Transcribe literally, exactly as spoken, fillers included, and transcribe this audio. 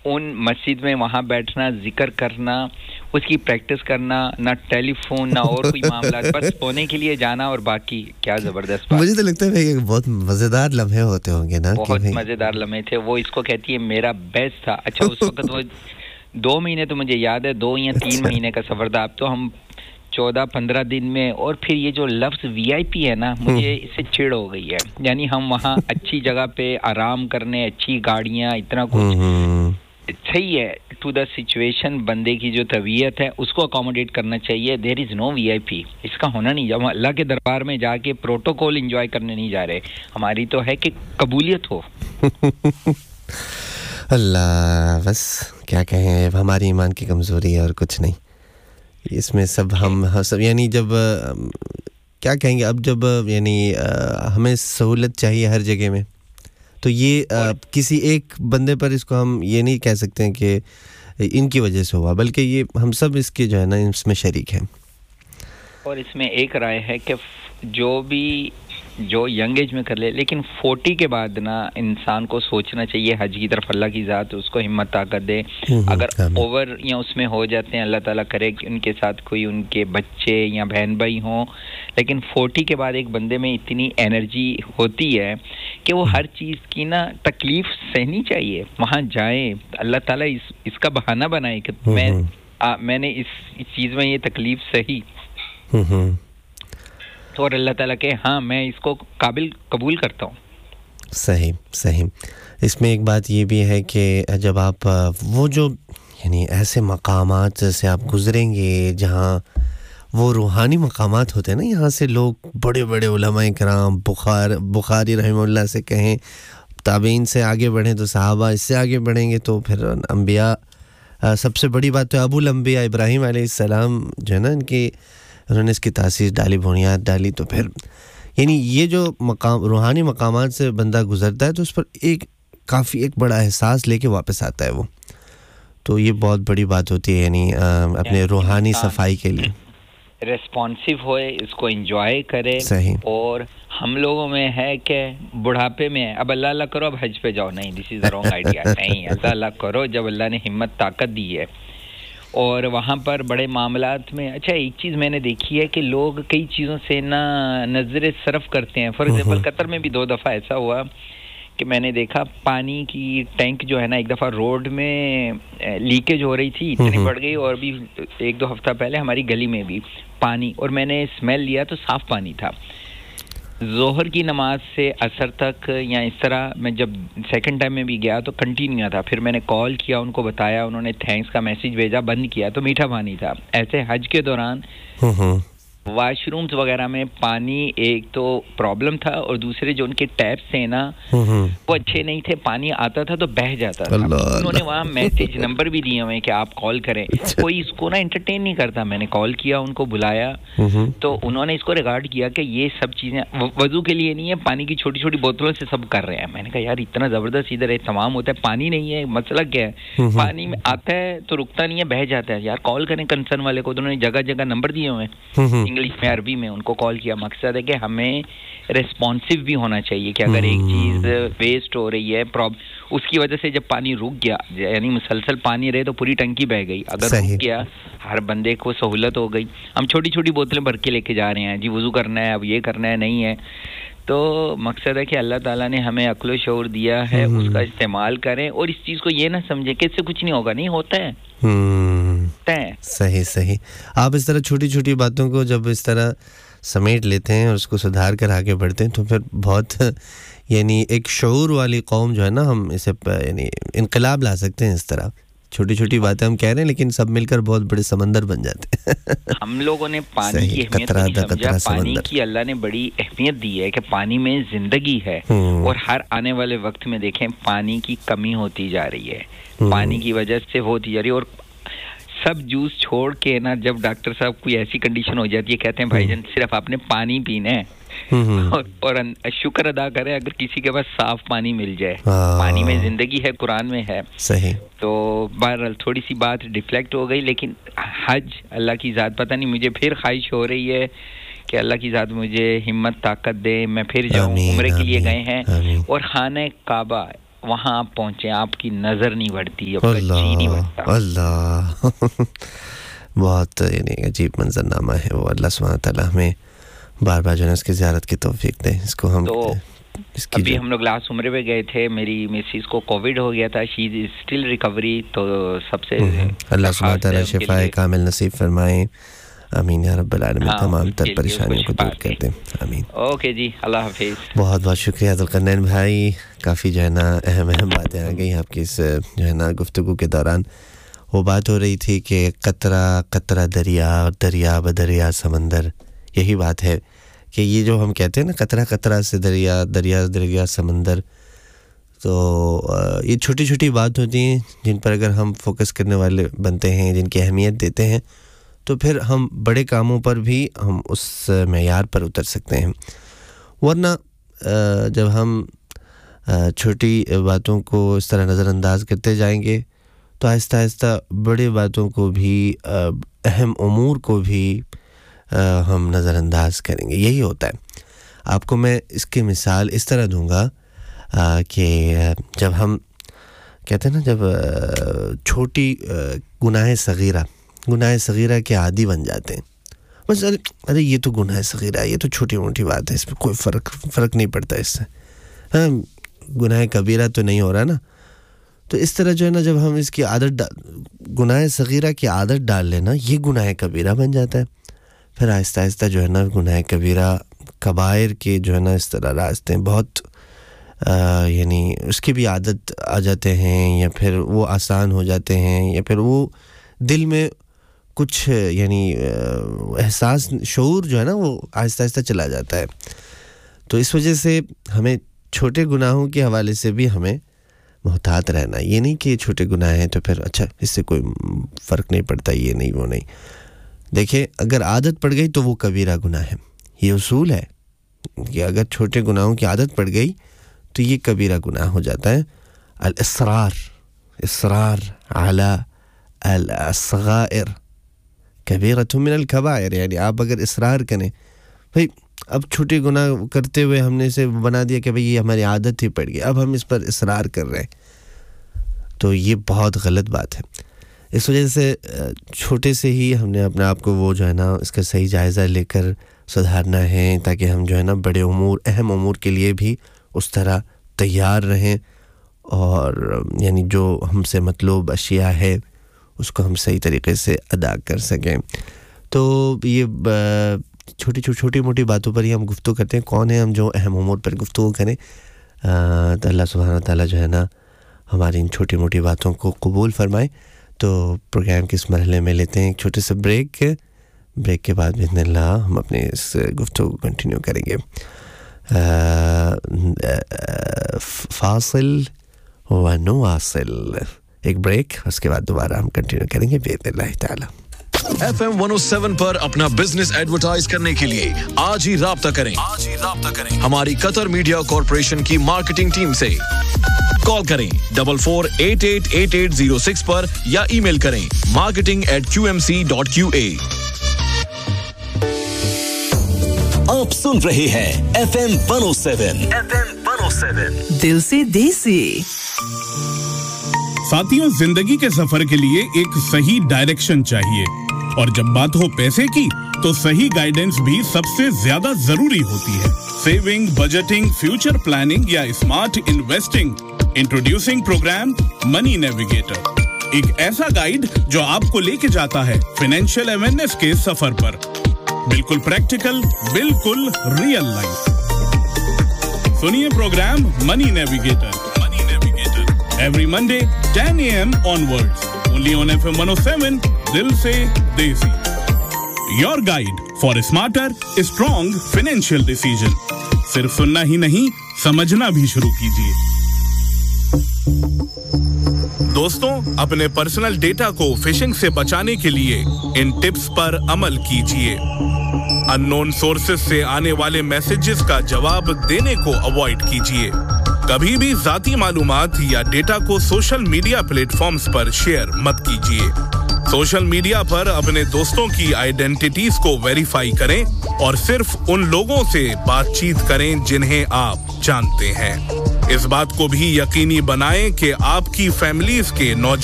उन मस्जिद में वहाँ बैठना, जिक्र करना, उसकी प्रैक्टिस करना, ना टेलीफोन ना और कोई मामला, बस सोने के लिए जाना और बाकी क्या जबरदस्त बात। मुझे तो लगता है कि बहुत मजेदार लम्हे होते होंगे ना। बहुत मजेदार लम्हे थे। वो इसको कहती है मेरा बेस्ट था। अच्छा उस वक्त वो दो महीने तो मुझे याद है, दो या तीन महीने का सफर था। अब तो हम चौदह पंद्रह दिन में, और फिर ये जो लफ्ज़ वीआईपी है ना, मुझे इससे चिढ़ हो गई है। यानी हम वहाँ अच्छी जगह पे आराम करने, अच्छी गाड़ियाँ, इतना कुछ सही है। टू द सिचुएशन, बंदे की जो तबीयत है उसको अकोमोडेट करना चाहिए। देयर इज़ नो वीआईपी, इसका होना नहीं। जब अल्लाह के दरबार में जाके प्रोटोकॉल एंजॉय करने नहीं जा रहे, हमारी तो है कि कबूलियत हो। अल्लाह, बस क्या कहें, हमारी ईमान की कमज़ोरी है और कुछ नहीं इसमें। सब हम सब यानी जब क्या कहेंगे, अब जब यानी हमें सहूलत चाहिए हर जगह में, तो ये आ, किसी एक बंदे पर इसको हम ये नहीं कह सकते हैं कि इनकी वजह से हुआ, बल्कि ये हम सब इसके जो है ना इसमें शरीक हैं। और इसमें एक राय है कि जो भी जो यंग एज में कर ले, लेकिन चालीस के बाद ना इंसान को सोचना चाहिए हज की तरफ। अल्लाह की ज़ात उसको हिम्मत ताकत दे। अगर ओवर या उसमें हो जाते हैं, अल्लाह ताला करे कि उनके साथ कोई उनके बच्चे या बहन भाई हों, लेकिन चालीस के बाद एक बंदे में इतनी एनर्जी होती है कि वो हर चीज़ की ना तकलीफ़ सहनी चाहिए। वहाँ जाए, अल्लाह ताला इस इसका बहाना बनाए कि मैं आ, मैंने इस, इस चीज़ में ये तकलीफ़ सही, तो और अल्लाह ताला के हाँ मैं इसको काबिल कबूल करता हूँ। सही सही। इसमें एक बात ये भी है कि जब आप वो जो यानी ऐसे मकामात से आप गुजरेंगे जहाँ वो रूहानी मकामात होते हैं ना, यहाँ से लोग बड़े बड़े उलमाए किराम, बुखार बुखारी रहमतुल्लाह से कहें, ताबीन से आगे बढ़ें तो सहाबा, इससे आगे बढ़ेंगे तो फिर अंबिया। सबसे बड़ी बात तो अबुल अंबिया इब्राहीम अलैहिस्सलाम जो है ना, इनकी उन्होंने इसकी तासीस डाली, बुनियाद डाली। तो फिर यानी ये जो मकाम रूहानी मकामात से बंदा गुजरता है तो उस पर एक काफ़ी एक बड़ा एहसास लेके वापस आता है वो, तो ये बहुत बड़ी बात होती है यानी अपने रूहानी सफाई के लिए रेस्पॉन्सिव होए, इसको एंजॉय करे। सही। और हम लोगों में है कि बुढ़ापे में अब अल्लाह अल्लाह करो, अब हज पे जाओ, नहीं, this is the wrong idea. नहीं, अल्लाह अल्लाह करो जब अल्लाह ने हिम्मत ताकत दी है। और वहाँ पर बड़े मामलात में, अच्छा एक चीज़ मैंने देखी है कि लोग कई चीज़ों से ना नज़र सरफ करते हैं। फॉर एग्जांपल कतर में भी दो दफ़ा ऐसा हुआ कि मैंने देखा पानी की टैंक जो है ना, एक दफ़ा रोड में लीकेज हो रही थी, इतनी बढ़ गई। और भी एक दो हफ्ता पहले हमारी गली में भी पानी, और मैंने स्मेल लिया तो साफ़ पानी था। ज़ोहर की नमाज से असर तक या इस तरह, मैं जब सेकंड टाइम में भी गया तो कंटिन्यू था। फिर मैंने कॉल किया, उनको बताया, उन्होंने थैंक्स का मैसेज भेजा, बंद किया तो मीठा पानी था। ऐसे हज के दौरान वाशरूम्स वगैरह में पानी एक तो प्रॉब्लम था, और दूसरे जो उनके टैप्स थे ना वो अच्छे नहीं थे, पानी आता था तो बह जाता था। उन्होंने वहाँ मैसेज नंबर भी दिए हुए कि आप कॉल करें, कोई इसको ना एंटरटेन नहीं करता। मैंने कॉल किया, उनको बुलाया, तो उन्होंने इसको रिगार्ड किया कि ये सब चीज़ें वजू के लिए नहीं है, पानी की छोटी छोटी बोतलों से सब कर रहे हैं। मैंने कहा यार इतना ज़बरदस्त इधर है, तमाम होता है, पानी नहीं है, मसला क्या है? पानी में आता है तो रुकता नहीं है, बह जाता है। यार कॉल करें कंसर्न वाले को। तो उन्होंने जगह जगह नंबर दिए हुए हैं इंग्लिश में, अरबी में, उनको कॉल किया। मकसद है कि हमें रेस्पॉन्सिव भी होना चाहिए कि अगर एक चीज़ वेस्ट हो रही है, उसकी वजह से जब पानी रुक गया, यानी मुसलसल पानी रहे तो पूरी टंकी बह गई, अगर रुक गया हर बंदे को सहूलत हो गई। हम छोटी छोटी बोतलें भर के लेके जा रहे हैं, जी वज़ू करना है, अब ये करना है, नहीं है। तो मकसद है कि अल्लाह ताला ने हमें अक्ल शऊर दिया है, उसका इस्तेमाल करें। और इस चीज़ को ये ना समझे कि इससे कुछ नहीं होगा, नहीं होता है। है सही सही। आप इस तरह छोटी छोटी बातों को जब इस तरह समेट लेते हैं और उसको सुधार कर आगे बढ़ते हैं तो फिर बहुत यानी एक शऊर वाली कौम जो है ना, हम इसे यानी इनकलाब ला सकते हैं। इस तरह छोटी छोटी बातें हम कह रहे हैं, लेकिन सब मिलकर बहुत बड़े समंदर बन जाते हैं। हम लोगों ने पानी की अहमियत नहीं समझा। पानी की अल्लाह ने बड़ी अहमियत दी है कि पानी में जिंदगी है, और हर आने वाले वक्त में देखें पानी की कमी होती जा रही है, पानी की वजह से होती जा रही है। और सब जूस छोड़ के ना, जब डॉक्टर साहब कोई ऐसी कंडीशन हो जाती है, कहते हैं भाईजान सिर्फ आपने पानी पीना है, और, और शुक्र अदा करें अगर किसी के पास साफ पानी मिल जाए। पानी में जिंदगी है, कुरान में है। सही। तो बहरहाल थोड़ी सी बात डिफ्लेक्ट हो गई, लेकिन हज अल्लाह की ज़ात, पता नहीं मुझे फिर ख्वाहिश हो रही है कि अल्लाह की ज़ात मुझे हिम्मत ताकत दे, मैं फिर जाऊँ। उम्रे के लिए गए हैं, और खाने काबा وہاں آپ پہنچے, آپ کی نظر نہیں بڑھتی, آپ کا جی نہیں بڑھتا. اللہ بہت یعنی عجیب منظرنامہ ہے وہ. اللہ سبحانہ تعالیٰ ہمیں بار بار جو ہے اس کی زیارت کی توفیق دے. اس کو ہم تو ابھی ہم لوگ لاسٹ عمرے پہ گئے تھے, میری مسز کو کووڈ ہو گیا تھا, شی از اسٹل ریکوری. تو سب سے اللہ سبحانہ تعالیٰ شفائے کامل نصیب فرمائے, آمین یا رب العالمین. تمام تر پریشانیوں کو دور کر دیں, آمین. اوکے جی, اللہ حافظ. بہت بہت شکریہ ذوالقرنین بھائی, کافی جو ہے نا اہم اہم باتیں آ گئی آپ کی اس جو ہے نا گفتگو کے دوران. وہ بات ہو رہی تھی کہ قطرہ قطرہ دریا اور دریا بدریا سمندر, یہی بات ہے کہ یہ جو ہم کہتے ہیں نا قطرہ قطرہ سے دریا, دریا دریا سمندر, تو یہ چھوٹی چھوٹی بات ہوتی ہیں جن پر اگر ہم فوکس کرنے والے بنتے ہیں, جن کی اہمیت دیتے ہیں, تو پھر ہم بڑے کاموں پر بھی ہم اس معیار پر اتر سکتے ہیں. ورنہ جب ہم چھوٹی باتوں کو اس طرح نظر انداز کرتے جائیں گے تو آہستہ آہستہ بڑی باتوں کو بھی, اہم امور کو بھی ہم نظر انداز کریں گے. یہی ہوتا ہے. آپ کو میں اس کی مثال اس طرح دوں گا کہ جب ہم کہتے ہیں نا, جب چھوٹی گناہ صغیرہ گناہ صغیرہ کے عادی بن جاتے ہیں, بس ارے یہ تو گناہ صغیرہ ہے, یہ تو چھوٹی موٹی بات ہے, اس میں کوئی فرق فرق نہیں پڑتا اس سے, ہاں گناہ کبیرہ تو نہیں ہو رہا نا. تو اس طرح جو ہے نا جب ہم اس کی عادت گناہ صغیرہ کی عادت ڈال لینا, یہ گناہ کبیرہ بن جاتا ہے. پھر آہستہ آہستہ جو ہے نا گناہ کبیرہ کبائر کے جو ہے نا اس طرح راستے بہت یعنی اس کی بھی عادت آ جاتے ہیں, یا پھر وہ آسان ہو جاتے ہیں, یا پھر وہ دل میں کچھ یعنی احساس شعور جو ہے نا وہ آہستہ آہستہ چلا جاتا ہے. تو اس وجہ سے ہمیں چھوٹے گناہوں کے حوالے سے بھی ہمیں محتاط رہنا. یہ نہیں کہ چھوٹے گناہ ہیں تو پھر اچھا اس سے کوئی فرق نہیں پڑتا, یہ نہیں وہ نہیں. دیکھیں اگر عادت پڑ گئی تو وہ کبیرہ گناہ ہے. یہ اصول ہے کہ اگر چھوٹے گناہوں کی عادت پڑ گئی تو یہ کبیرہ گناہ ہو جاتا ہے. الاصرار اصرار علی الصغائر کبیرۃ من الکبائر, یعنی آپ اگر اصرار کریں, بھئی اب چھوٹے گناہ کرتے ہوئے ہم نے اسے بنا دیا کہ بھئی یہ ہماری عادت ہی پڑ گئی, اب ہم اس پر اصرار کر رہے ہیں, تو یہ بہت غلط بات ہے. اس وجہ سے چھوٹے سے ہی ہم نے اپنے آپ کو وہ جو ہے نا اس کا صحیح جائزہ لے کر سدھارنا ہے, تاکہ ہم جو ہے نا بڑے امور اہم امور کے لیے بھی اس طرح تیار رہیں, اور یعنی جو ہم سے مطلوب اشیاء ہے اس کو ہم صحیح طریقے سے ادا کر سکیں. تو یہ چھوٹی چھوٹی موٹی باتوں پر ہی ہم گفتگو کرتے ہیں. کون ہیں ہم جو اہم امور پر گفتگو کریں؟ تو اللہ سبحانہ تعالیٰ جو ہے نا ہماری ان چھوٹی موٹی باتوں کو قبول فرمائے. تو پروگرام کے اس مرحلے میں لیتے ہیں ایک چھوٹے سے بریک. بریک کے بعد باذن اللہ ہم اپنے اس گفتگو کو کنٹینیو کریں گے. فاصل و نواصل, ایک بریک, اس کے بعد دوبارہ ہم کنٹینیو کریں گے باذن اللہ تعالی. ایف ایم ون او سیون پر اپنا بزنس ایڈورٹائز کرنے کے لیے آج ہی رابطہ کریں آج ہی رابطہ کریں ہماری قطر میڈیا کارپوریشن کی مارکیٹنگ ٹیم سے. کال کریں double four eight at at at zero six پر یا ای میل کریں marketing at Q M C dot کیو اے. آپ سن رہے ہیں ایف ایم ون او سیون ایف ایم ون او سیون دل سے دیسی. ساتھیوں, زندگی کے سفر کے لیے ایک صحیح ڈائریکشن چاہیے, اور جب بات ہو پیسے کی تو صحیح گائیڈنس بھی سب سے زیادہ ضروری ہوتی ہے. سیونگ, بجٹنگ, فیوچر پلاننگ یا اسمارٹ انویسٹنگ. انٹروڈیوسنگ پروگرام منی نیویگیٹر, ایک ایسا گائیڈ جو آپ کو لے کے جاتا ہے فائنینشیل اویئرنیس کے سفر پر. بالکل پریکٹیکل, بالکل ریئل لائف. سنیے programme money navigator every Monday ten a m onwards only on F M one oh seven Dil Se Desi, your guide for a smarter strong financial decision. صرف سننا ہی نہیں, سمجھنا بھی شروع کیجیے. دوستوں, اپنے پرسنل ڈیٹا کو فشنگ سے بچانے کے لیے ان ٹپس پر عمل کیجیے. ان نون سورسز سے آنے والے میسیجز کا جواب دینے کو اوائڈ کیجیے. کبھی بھی ذاتی معلومات یا ڈیٹا کو سوشل میڈیا پلیٹ فارمز پر شیئر مت کیجیے. سوشل میڈیا پر اپنے دوستوں کی آئیڈینٹیٹیز کو ویریفائی کریں اور صرف ان لوگوں سے بات چیت کریں جنہیں آپ جانتے ہیں. इस बात को भी यकीनी बनाएं कि आपकी फैमिलीज के नौजवान